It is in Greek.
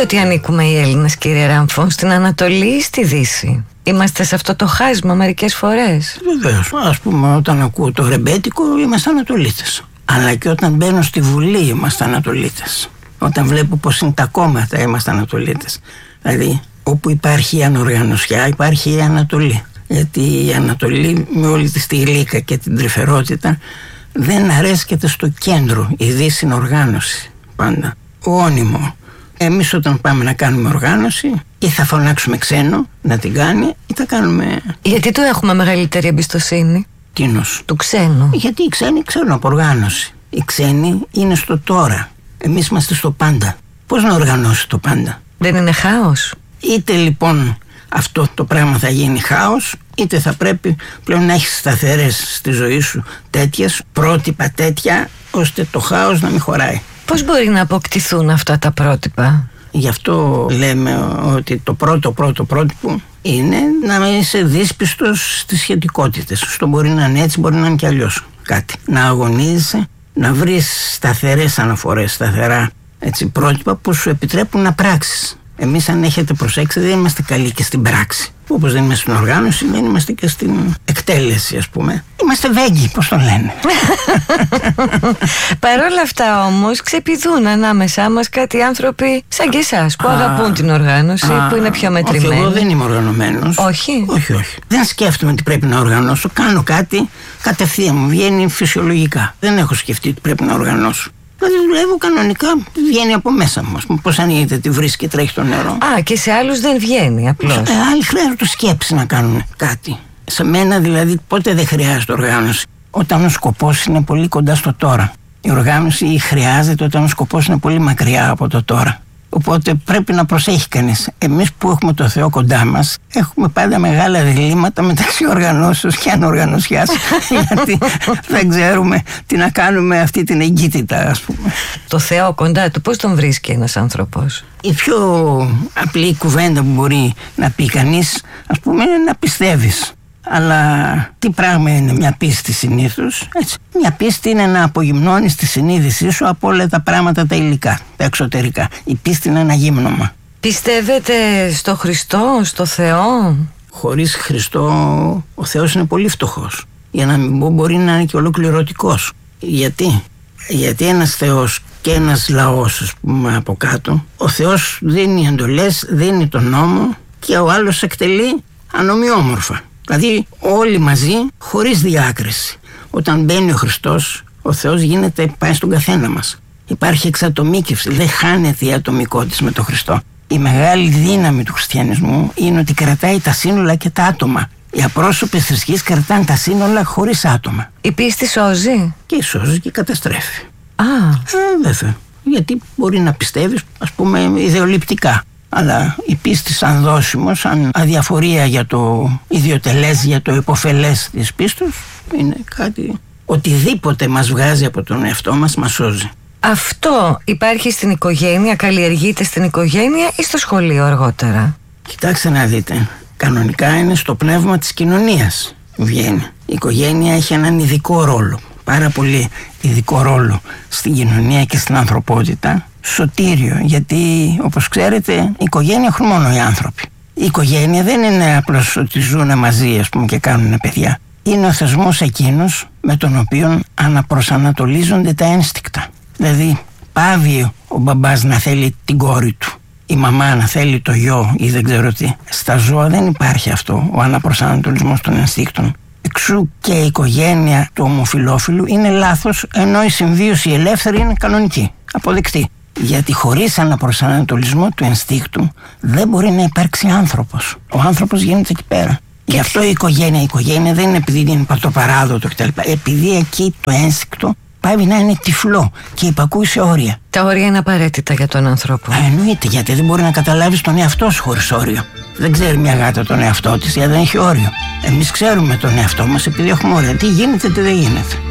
ότι ανήκουμε οι Έλληνες, κύριε Ράμφο, στην Ανατολή ή στη Δύση? Είμαστε σε αυτό το χάσμα μερικές φορές. Βεβαίως. Ας πούμε, όταν ακούω το ρεμπέτικο, είμαστε Ανατολίτες. Αλλά και όταν μπαίνω στη Βουλή, είμαστε Ανατολίτες. Όταν βλέπω πως είναι τα κόμματα, είμαστε Ανατολίτες. Δηλαδή, όπου υπάρχει η ανοργανωσιά, υπάρχει η Ανατολή. Γιατί η Ανατολή, με όλη τη γλύκα και την τρυφερότητα, δεν αρέσκεται στο κέντρο. Η Δύση είναι οργάνωση. Πάντα. Όνιμο. Εμείς όταν πάμε να κάνουμε οργάνωση, ή θα φωνάξουμε ξένο να την κάνει, ή θα κάνουμε. Γιατί του έχουμε μεγαλύτερη εμπιστοσύνη? Τίνος. Του ξένου. Γιατί οι ξένοι ξέρουν από οργάνωση. Οι ξένοι είναι στο τώρα. Εμείς είμαστε στο πάντα. Πώς να οργανώσει το πάντα? Δεν είναι χάος? Είτε λοιπόν αυτό το πράγμα θα γίνει χάος, είτε θα πρέπει πλέον να έχεις σταθερές στη ζωή σου τέτοιες, πρότυπα τέτοια, ώστε το χάος να μην χωράει. Πώς μπορεί να αποκτηθούν αυτά τα πρότυπα? Γι' αυτό λέμε ότι το πρώτο πρότυπο είναι να είσαι δύσπιστος στις σχετικότητες. Αυτό μπορεί να είναι έτσι, μπορεί να είναι και αλλιώς κάτι. Να αγωνίζεσαι, να βρεις σταθερές αναφορές, σταθερά έτσι, πρότυπα που σου επιτρέπουν να πράξεις. Εμείς, αν έχετε προσέξει, δεν είμαστε καλοί και στην πράξη. Όπως δεν είμαστε στην οργάνωση, δεν είμαστε και στην εκτέλεση, ας πούμε. Είμαστε βέγγοι, πώς το λένε. Παρ' όλα αυτά όμως ξεπηδούν ανάμεσά μας κάτι άνθρωποι σαν και εσάς που αγαπούν την οργάνωση, που είναι πιο μετρημένοι. Όχι, εγώ δεν είμαι οργανωμένος. Όχι. Όχι. Δεν σκέφτομαι ότι πρέπει να οργανώσω. Κάνω κάτι, κατευθείαν μου βγαίνει φυσιολογικά. Δεν έχω σκεφτεί ότι πρέπει να οργανώσω. Δηλαδή δουλεύω κανονικά, βγαίνει από μέσα μου. Πώς ανοίγεται τη βρύση και τρέχει το νερό. Και σε άλλους δεν βγαίνει απλώς. Άλλοι χρειάζονται σκέψη να κάνουν κάτι. Σε μένα δηλαδή ποτέ δεν χρειάζεται οργάνωση. Όταν ο σκοπός είναι πολύ κοντά στο τώρα. Η οργάνωση χρειάζεται όταν ο σκοπός είναι πολύ μακριά από το τώρα. Οπότε πρέπει να προσέχει κανείς. Εμείς που έχουμε το Θεό κοντά μας, έχουμε πάντα μεγάλα διλήμματα μεταξύ οργανώσεως και ανοργανωσιάς. Γιατί δεν ξέρουμε τι να κάνουμε αυτή την εγκύτητα, ας πούμε. Το Θεό κοντά του, πώς τον βρίσκει ένας άνθρωπος? Η πιο απλή κουβέντα που μπορεί να πει κανείς, ας πούμε, είναι να πιστεύεις. Αλλά τι πράγμα είναι μια πίστη συνήθως? Έτσι. Μια πίστη είναι να απογυμνώνεις τη συνείδησή σου από όλα τα πράγματα τα υλικά, τα εξωτερικά. Η πίστη είναι ένα γύμνομα. Πιστεύετε στο Χριστό, στο Θεό? Χωρίς Χριστό ο Θεός είναι πολύ φτωχός. Για να μην πω, μπορεί να είναι και ολοκληρωτικός. Γιατί ένας Θεός και ένας λαός, ας πούμε, από κάτω, ο Θεός δίνει εντολές, δίνει τον νόμο και ο άλλος εκτελεί ανομοιόμορφα. Δηλαδή όλοι μαζί, χωρίς διάκριση. Όταν μπαίνει ο Χριστός, ο Θεός πάει στον καθένα μας. Υπάρχει εξατομίκευση, δεν χάνεται η ατομικότητα με τον Χριστό. Η μεγάλη δύναμη του χριστιανισμού είναι ότι κρατάει τα σύνολα και τα άτομα. Οι απρόσωπες θρησκείες κρατάνε τα σύνολα χωρίς άτομα. Η πίστη σώζει? Και σώζει και καταστρέφει. Βέβαια. Γιατί μπορεί να πιστεύεις, ας πούμε, ιδεολειπτικά. Αλλά η πίστη σαν δόσιμο, σαν αδιαφορία για το ιδιοτελές, για το υποφελές της πίστης, είναι κάτι, οτιδήποτε μας βγάζει από τον εαυτό μας, μας σώζει. Αυτό υπάρχει στην οικογένεια, καλλιεργείται στην οικογένεια ή στο σχολείο αργότερα? Κοιτάξτε να δείτε, κανονικά είναι στο πνεύμα της κοινωνίας βγαίνει. Η οικογένεια έχει έναν ειδικό ρόλο, πάρα πολύ ειδικό ρόλο στην κοινωνία και στην ανθρωπότητα. Σωτήριο, γιατί όπως ξέρετε η οικογένεια έχουν μόνο οι άνθρωποι. Η οικογένεια δεν είναι απλώς ότι ζουν μαζί, ας πούμε, και κάνουν παιδιά. Είναι ο θεσμός εκείνος με τον οποίο αναπροσανατολίζονται τα ένστικτα. Δηλαδή πάβει ο μπαμπάς να θέλει την κόρη του, η μαμά να θέλει το γιο ή δεν ξέρω τι. Στα ζώα δεν υπάρχει αυτό, ο αναπροσανατολισμός των ενστίκτων. Εξού και η οικογένεια του ομοφυλόφιλου είναι λάθος, ενώ η συμβίωση ελεύθερη είναι κανονική, αποδεκτή. Γιατί χωρίς αναπροσανατολισμό του ενστίκτου δεν μπορεί να υπάρξει άνθρωπος. Ο άνθρωπος γίνεται εκεί πέρα. Γι' αυτό η οικογένεια δεν είναι επειδή είναι πρωτοπαράδοτο κτλ. Επειδή εκεί το ένστικτο πάει να είναι τυφλό και υπακούει σε όρια. Τα όρια είναι απαραίτητα για τον άνθρωπο. Εννοείται, γιατί δεν μπορεί να καταλάβεις τον εαυτό σου χωρίς όριο. Δεν ξέρει μια γάτα τον εαυτό της γιατί δεν έχει όριο. Εμείς ξέρουμε τον εαυτό μας επειδή έχουμε όρια. Τι γίνεται, τι δεν γίνεται.